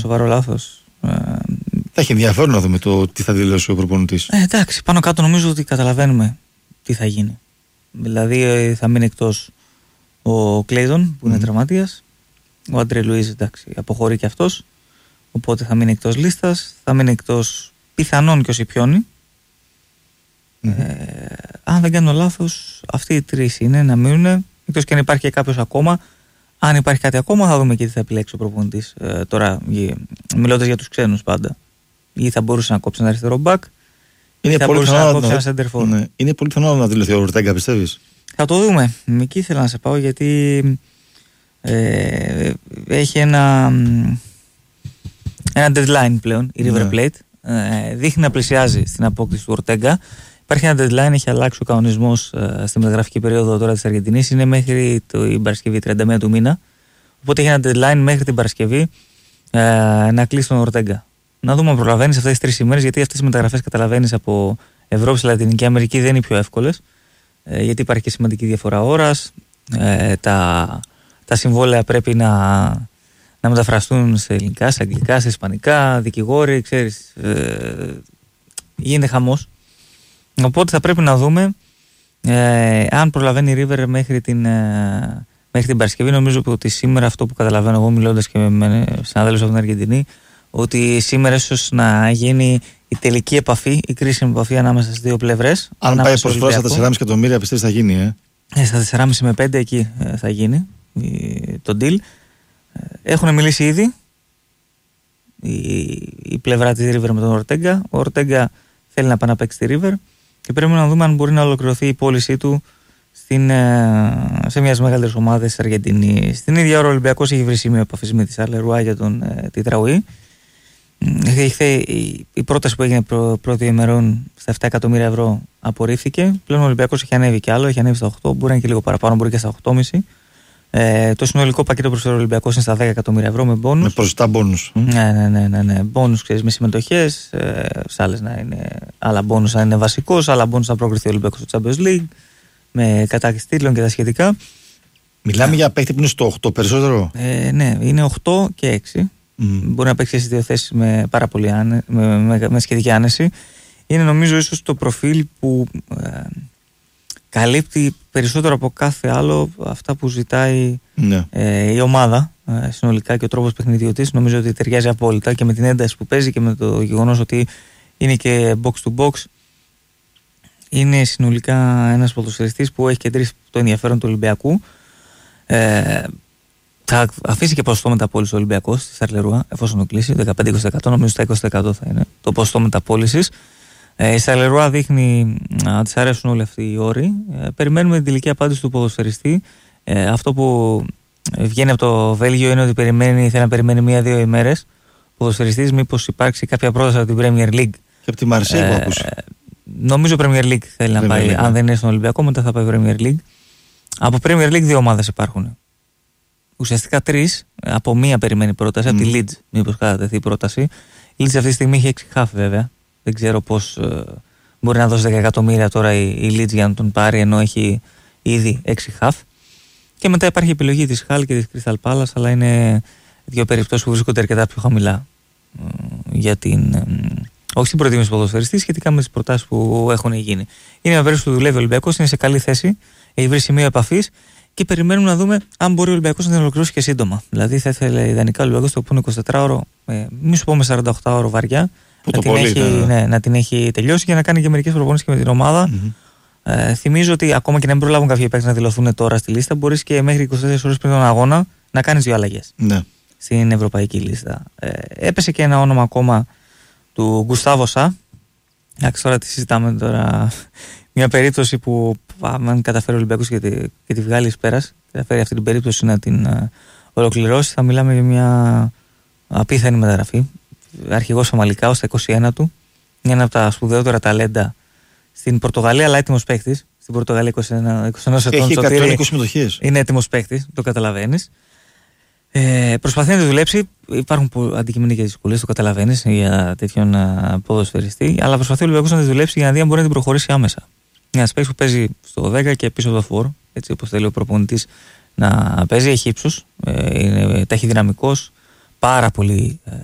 σοβαρό λάθος. Θα έχει ενδιαφέρον να δούμε το τι θα δηλώσει ο προπονητής. Εντάξει, πάνω κάτω νομίζω ότι καταλαβαίνουμε τι θα γίνει. Δηλαδή θα μείνει εκτός ο Κλέιντον που είναι τραυματίας. Ο Άντρε Λουίζ, εντάξει, αποχωρεί και αυτός. Οπότε θα μείνει εκτός λίστας. Θα μείνει εκτός πιθανόν και ο Σιπιόνι. Αν δεν κάνω λάθος, αυτοί οι τρεις είναι να μείνουν. Εκτός και αν υπάρχει και κάποιος ακόμα. Αν υπάρχει κάτι ακόμα, θα δούμε και τι θα επιλέξει ο προπονητής. Τώρα, μιλώντας για τους ξένους πάντα. Ή θα μπορούσε να κόψει ένα αριστερό μπακ, ή θα μπορούσε να κόψει ένα σέντερφορ. Ναι. Είναι πολύ πιθανό να δηλωθεί ο Ορτέγκα, πιστεύεις? Θα το δούμε. Εκεί ήθελα να σε πάω γιατί έχει ένα deadline πλέον η River Plate. Δείχνει να πλησιάζει στην απόκτηση του Ορτέγκα. Υπάρχει ένα deadline, έχει αλλάξει ο κανονισμός στη μεταγραφική περίοδο τώρα της Αργεντινής. Είναι μέχρι την Παρασκευή 31 του μήνα. Οπότε έχει ένα deadline μέχρι την Παρασκευή να κλείσει τον Ορτέγκα. Να δούμε αν προλαβαίνει αυτές τις 3 ημέρες, γιατί αυτές τις μεταγραφές καταλαβαίνεις από Ευρώπη σε Λατινική Αμερική δεν είναι οι πιο εύκολες. Γιατί υπάρχει και σημαντική διαφορά ώρας. Τα συμβόλαια πρέπει να μεταφραστούν σε ελληνικά, σε αγγλικά, σε ισπανικά, δικηγόροι, ξέρεις. Γίνεται χαμός. Οπότε θα πρέπει να δούμε αν προλαβαίνει η River μέχρι την Παρασκευή. Νομίζω ότι σήμερα, αυτό που καταλαβαίνω εγώ μιλώντας και με συναδέλφους από την Αργεντινή, ότι σήμερα ίσως να γίνει η τελική επαφή, η κρίσιμη επαφή ανάμεσα στις δύο πλευρές. Αν πάει προσφορά στα 4,5 εκατομμύρια, πιστεύεις θα γίνει? Στα 4,5 με 5 εκεί θα γίνει το deal. Έχουν μιλήσει ήδη η πλευρά της River με τον Ορτέγκα. Ο Ορτέγκα θέλει να πάει να παίξει τη River και πρέπει να δούμε αν μπορεί να ολοκληρωθεί η πώλησή του σε μια μεγάλη ομάδα της Αργεντινής. Στην ίδια ώρα ο Ολυμπιακός έχει βρει σημείο επαφής με τη Σαρλερουά για τον Τιτραουή. Η πρόταση που έγινε πρώτη ημερών στα 7 εκατομμύρια ευρώ απορρίφθηκε. Πλέον ο Ολυμπιακός έχει ανέβει κι άλλο, έχει ανέβει στα 8, μπορεί να είναι και λίγο παραπάνω, μπορεί και στα 8,5. Το συνολικό πακέτο προσφέρει ο Ολυμπιακός είναι στα 10 εκατομμύρια ευρώ με μπόνους. Με προσιτά μπόνους. Ναι. Μπόνους, ξέρεις, με συμμετοχές. Σε άλλες να είναι άλλα μπόνους να είναι βασικός, άλλα μπόνους να προκριθεί ο Ολυμπιακός στο Champions League, με κατάκτηση τίτλων και τα σχετικά. Μιλάμε για παίκτη που είναι στο 8 περισσότερο. Ναι, είναι 8 και 6. Μπορεί να παίξει σε δύο θέσεις με πάρα πολύ με σχετική άνεση. Είναι νομίζω ίσως το προφίλ που καλύπτει περισσότερο από κάθε άλλο αυτά που ζητάει η ομάδα συνολικά και ο τρόπος παιχνιδιού της. Νομίζω ότι ταιριάζει απόλυτα και με την ένταση που παίζει και με το γεγονός ότι είναι και box to box. Είναι συνολικά ένας ποδοσφαιριστής που έχει κεντρήσει το ενδιαφέρον του Ολυμπιακού. Θα αφήσει και ποσοστό μεταπώληση ο Ολυμπιακός στη Σαρλερουά, εφόσον το κλείσει. 15-20%, νομίζω στα 20% θα είναι το ποσοστό μεταπώλησης. Η Σαρλερουά δείχνει να της αρέσουν όλοι αυτοί οι όροι. Περιμένουμε την τελική απάντηση του ποδοσφαιριστή. Αυτό που βγαίνει από το Βέλγιο είναι ότι θέλει να περιμένει 1-2 ημέρες. Ο ποδοσφαιριστής, μήπως υπάρξει κάποια πρόταση από την Premier League. Και από τη Μαρσέη που ακούσει. Νομίζω Premier League θέλει να πάει. Αν δεν είναι στον Ολυμπιακό, μετά θα πάει Premier League. Από Premier League 2 ομάδες υπάρχουν. Ουσιαστικά 3, από μία περιμένει πρόταση, από τη Leeds, μήπως κατατεθεί η πρόταση. Η Leeds αυτή τη στιγμή έχει 6 χαφ βέβαια. Δεν ξέρω πώς μπορεί να δώσει 10 εκατομμύρια τώρα η Leeds για να τον πάρει, ενώ έχει ήδη 6 χαφ. Και μετά υπάρχει η επιλογή της Hull και της Crystal Palace, αλλά είναι δύο περιπτώσεις που βρίσκονται αρκετά πιο χαμηλά για όχι στην προτίμηση ποδοσφαιριστή, σχετικά με τις προτάσεις που έχουν γίνει. Είναι μια περίπτωση που δουλεύει ο Ολυμπιακός, είναι σε καλή θέση, έχει βρει σημείο επαφής. Και περιμένουμε να δούμε αν μπορεί ο Ολυμπιακός να την ολοκληρώσει και σύντομα. Δηλαδή, θα ήθελε ιδανικά ο Ολυμπιακός το επόμενο 24ωρο, μη σου πούμε 48ωρο βαριά, να την έχει τελειώσει και να κάνει και μερικές προπονήσεις και με την ομάδα. Θυμίζω ότι ακόμα και να μην προλάβουν κάποιοι παίκτες να δηλωθούν τώρα στη λίστα, μπορείς και μέχρι 24 ώρες πριν τον αγώνα να κάνεις 2 αλλαγές στην ευρωπαϊκή λίστα. Έπεσε και ένα όνομα ακόμα του Γκουστάβο Σα. Εντάξει, τώρα τη συζητάμε τώρα. Μια περίπτωση που αν καταφέρει ο Ολυμπιακός και τη βγάλει εις πέρας, καταφέρει αυτή την περίπτωση να την ολοκληρώσει, θα μιλάμε για μια απίθανη μεταγραφή. Αρχηγός Φαμαλικάου στα 21 του, είναι ένα από τα σπουδαιότερα ταλέντα στην Πορτογαλία, αλλά έτοιμος παίκτης. Στην Πορτογαλία 21 ετών. Έχει 120 συμμετοχές. Είναι έτοιμος παίκτης, το καταλαβαίνεις. Προσπαθεί να τη δουλέψει. Υπάρχουν αντικειμενικές δυσκολίες, το καταλαβαίνεις, για τέτοιον ποδοσφαιριστή. Αλλά προσπαθεί ο Ολυμπιακός να τη δουλέψει για να δει αν μπορεί να την προχωρήσει άμεσα. Ένα παίκτης που παίζει στο 10 και πίσω από το φόρ, έτσι όπως θέλει ο προπονητής να παίζει, έχει ύψος, είναι ταχυδυναμικός, πάρα πολύ